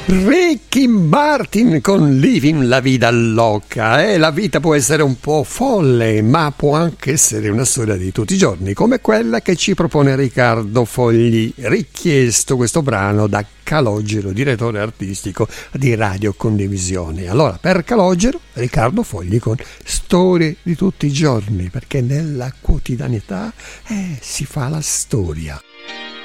Ricky Martin con Living la Vida Loca. La vita può essere un po' folle, ma può anche essere una storia di tutti i giorni, come quella che ci propone Riccardo Fogli, richiesto questo brano da Calogero, direttore artistico di Radio Condivisione. Allora, per Calogero, Riccardo Fogli con Storie di tutti i giorni, perché nella quotidianità si fa la storia.